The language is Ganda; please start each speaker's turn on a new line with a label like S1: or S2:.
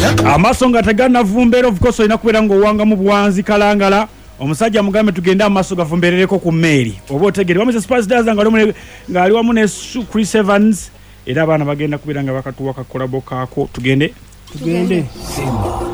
S1: Amaso nga tegannavumbera of course olina kubeera ng'owanga mu buwanzi kalangala omusajja mugambe tugende amaso gavumberereko ku mmeeri oba otegere wamuse Spurs Stars ng'ali wamu ne Chris Evans era abaana bagenda kubeera nga bakatuwa kakolabo kaako tugende